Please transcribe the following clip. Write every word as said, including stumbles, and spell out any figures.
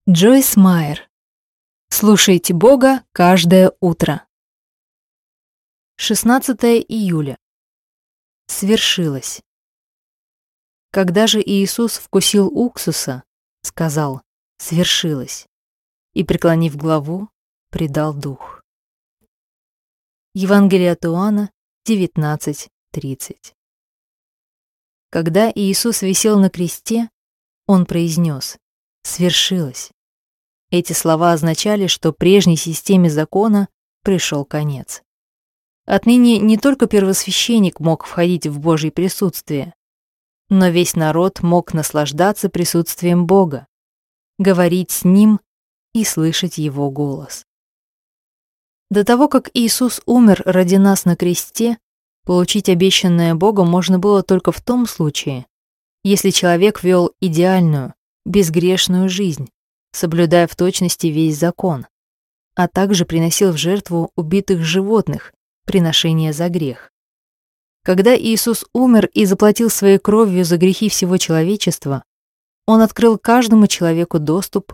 Джойс Майер. Слушайте Бога каждое утро. шестнадцатое июля. Свершилось. Когда же Иисус вкусил уксуса, сказал: «Свершилось», и, преклонив главу, предал дух. Евангелие от Иоанна девятнадцать тридцать. Когда Иисус висел на кресте, Он произнес: «Свершилось». Эти слова означали, что прежней системе закона пришел конец. Отныне не только первосвященник мог входить в Божье присутствие, но весь народ мог наслаждаться присутствием Бога, говорить с Ним и слышать Его голос. До того, как Иисус умер ради нас на кресте, получить обещанное Богом можно было только в том случае, если человек вел идеальную, безгрешную жизнь, соблюдая в точности весь закон, а также приносил в жертву убитых животных, приношение за грех. Когда Иисус умер и заплатил своей кровью за грехи всего человечества, Он открыл каждому человеку доступ